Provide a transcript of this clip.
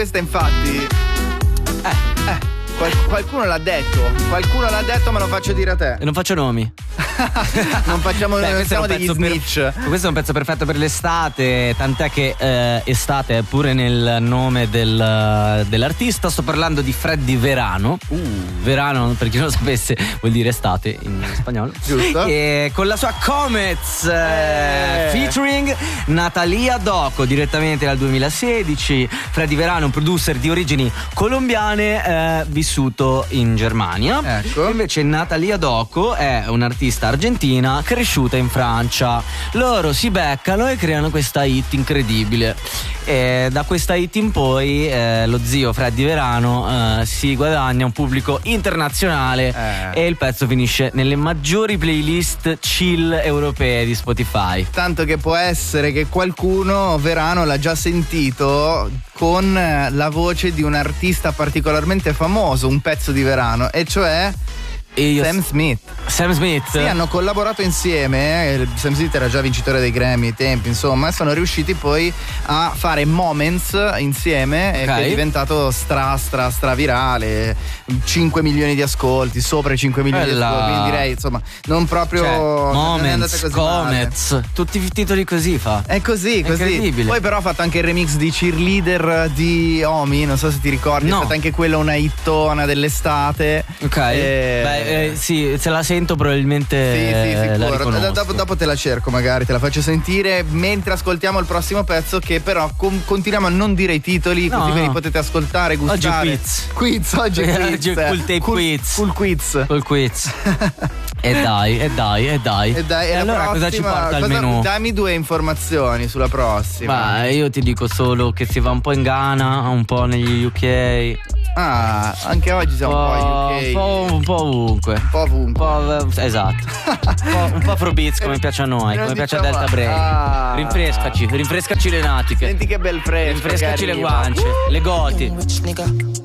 Questa infatti qualcuno l'ha detto, ma lo faccio dire a te. E non faccio nomi. Non facciamo non siamo degli snitch. Questo è un pezzo perfetto per l'estate, tant'è che estate è pure nel nome dell'artista. Sto parlando di Freddy Verano. Verano, per chi non lo sapesse, vuol dire estate in spagnolo. Giusto. E con la sua Comets featuring Natalia Doco, direttamente dal 2016. Freddy Verano, un producer di origini colombiane, vissuto in Germania. Ecco. Invece Natalia Doco è un'artista argentina cresciuta in Francia. Loro si beccano e creano questa hit incredibile. E da questa hit in poi lo zio Freddy Verano si guadagna un pubblico internazionale e il pezzo finisce nelle maggiori playlist chill europee di Spotify. Tanto che può essere che qualcuno Verano l'ha già sentito con la voce di un artista particolarmente famoso, un pezzo di Verano, e cioè Sam Smith. Sì, hanno collaborato insieme. Sam Smith era già vincitore dei Grammy ai tempi, insomma, e sono riusciti poi a fare Moments insieme, che è diventato stra virale, 5 milioni di ascolti, sopra i 5 milioni di ascolti, quindi direi, insomma, non proprio, cioè, non è andata Moments, così Comets, male. tutti i titoli così fa. È così. Incredibile. Poi però ha fatto anche il remix di Cheerleader di Omi, non so se ti ricordi, no. È stata anche quella una hittona dell'estate. Ok. Sì, se la sento probabilmente sì, la sicuro. riconosco. Dopo te la cerco, magari te la faccio sentire mentre ascoltiamo il prossimo pezzo, che però continuiamo a non dire i titoli, così ve li potete ascoltare, gustare. Oggi quiz. Full quiz. E dai. E allora cosa ci porta al menù? Dammi 2 informazioni sulla prossima. Ma io ti dico solo che si va un po' in Ghana, un po' negli UK. Anche oggi siamo un po' UK. Un po' ovunque. Esatto. un po' Afrobeats, come piace a noi, come piace a Delta Brain. Rinfrescaci le natiche. Senti che bel fresco. Rinfrescaci le guance, le goti.